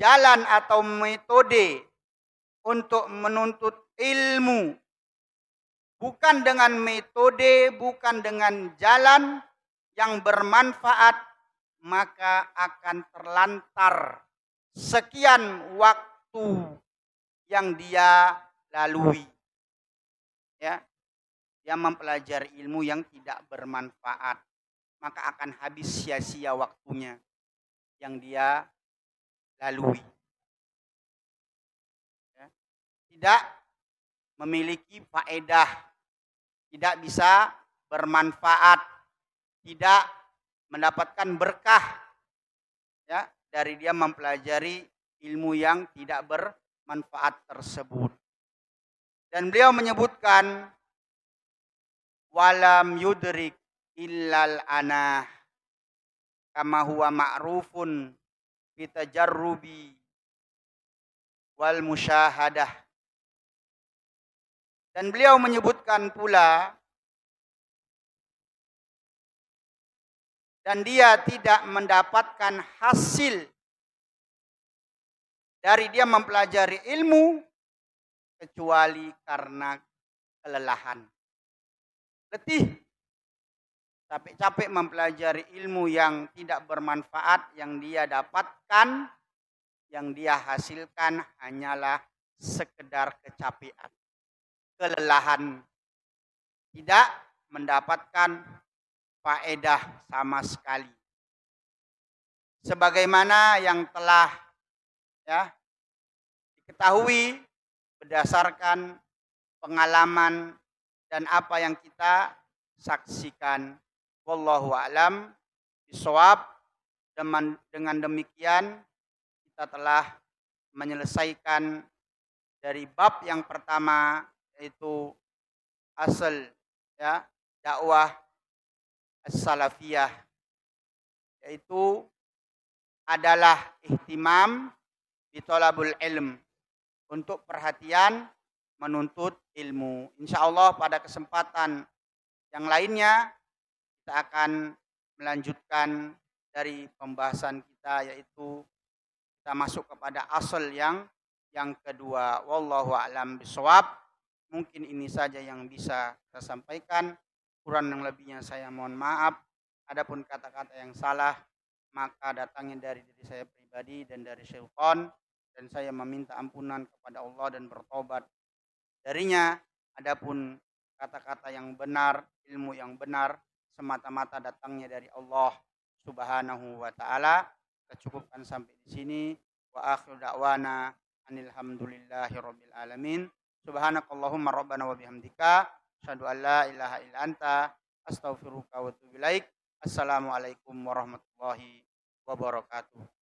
jalan atau metode untuk menuntut ilmu bukan dengan metode, bukan dengan jalan yang bermanfaat, maka akan terlantar sekian waktu yang dia lalui. Ya, dia mempelajari ilmu yang tidak bermanfaat, maka akan habis sia-sia waktunya yang dia lalui. Ya. Tidak memiliki faedah, tidak bisa bermanfaat, tidak mendapatkan berkah ya dari dia mempelajari ilmu yang tidak bermanfaat tersebut. Dan beliau menyebutkan walam yudrik illal anah kama huwa ma'rufun bitajarrubi wal musyahadah. Dan beliau menyebutkan pula dan dia tidak mendapatkan hasil dari dia mempelajari ilmu kecuali karena kelelahan. Letih, capek-capek mempelajari ilmu yang tidak bermanfaat, yang dia dapatkan, yang dia hasilkan hanyalah sekedar kecapean, kelelahan, tidak mendapatkan faedah sama sekali. Sebagaimana yang telah diketahui berdasarkan pengalaman dan apa yang kita saksikan. Wallahu a'lam bishawab. Dengan demikian kita telah menyelesaikan dari bab yang pertama, yaitu asal dakwah as-salafiyah, yaitu adalah ihtimam bitolabul ilm, untuk perhatian menuntut ilmu. Insyaallah pada kesempatan yang lainnya kita akan melanjutkan dari pembahasan kita, yaitu kita masuk kepada asal yang kedua. Wallahu a'lam bishawab. Mungkin ini saja yang bisa saya sampaikan. Kurang dan lebihnya saya mohon maaf. Adapun kata-kata yang salah maka datangnya dari diri saya pribadi dan dari syaitan, dan saya meminta ampunan kepada Allah dan bertobat darinya. Adapun kata-kata yang benar, ilmu yang benar, semata-mata datangnya dari Allah Subhanahu wa taala. Kita cukupkan sampai di sini. Wa akhiru da'wana anil hamdulillahi rabbil alamin. Subhanakallahumma rabbana wa bihamdika asyhadu an la ilaha illa anta astaghfiruka wa atubu ilaik. Assalamualaikum warahmatullahi wabarakatuh.